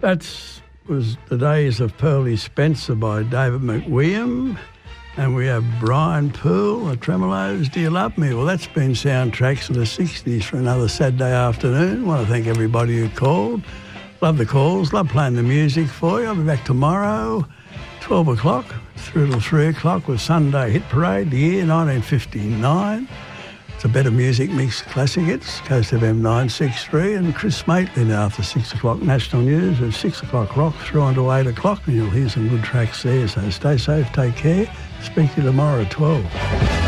That was The Days of Pearly Spencer by David McWilliam. And we have Brian Poole, the Tremolos, Do You Love Me? Well, that's been soundtracks of the 60s for another Saturday afternoon. I want to thank everybody who called. Love the calls, love playing the music for you. I'll be back tomorrow, 12 o'clock through till 3 o'clock with Sunday Hit Parade, the year 1959. It's a better music mix, classic hits, Coast FM 963, and Chris Maitland after 6 o'clock national news at 6 o'clock rock through until 8 o'clock, and you'll hear some good tracks there. So stay safe, take care. Speak to you tomorrow at 12.